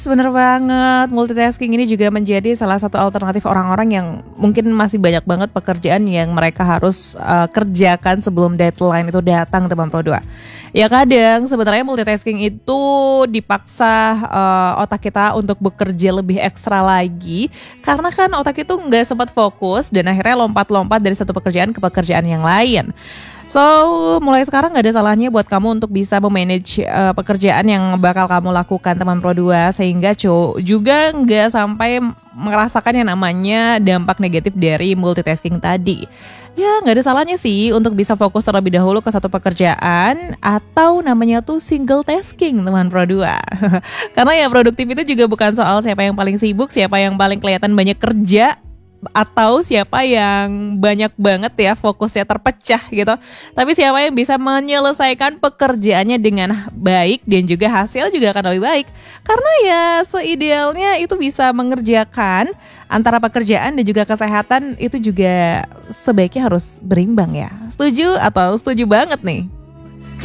Bener banget, multitasking ini juga menjadi salah satu alternatif orang-orang yang mungkin masih banyak banget pekerjaan yang mereka harus kerjakan sebelum deadline itu datang, teman Pro 2. Ya kadang sebenarnya multitasking itu dipaksa otak kita untuk bekerja lebih ekstra lagi karena kan otak itu nggak sempat fokus dan akhirnya lompat-lompat dari satu pekerjaan ke pekerjaan yang lain. So, mulai sekarang gak ada salahnya buat kamu untuk bisa memanage pekerjaan yang bakal kamu lakukan, teman Pro 2, sehingga juga nggak sampai merasakan yang namanya dampak negatif dari multitasking tadi. Ya nggak ada salahnya sih untuk bisa fokus terlebih dahulu ke satu pekerjaan atau namanya tuh single tasking, teman Pro 2. Karena ya produktif itu juga bukan soal siapa yang paling sibuk, siapa yang paling kelihatan banyak kerja, atau siapa yang banyak banget ya fokusnya terpecah gitu. Tapi siapa yang bisa menyelesaikan pekerjaannya dengan baik dan juga hasil juga akan lebih baik. Karena ya seidealnya itu bisa mengerjakan antara pekerjaan dan juga kesehatan itu juga sebaiknya harus berimbang ya. Setuju atau setuju banget nih?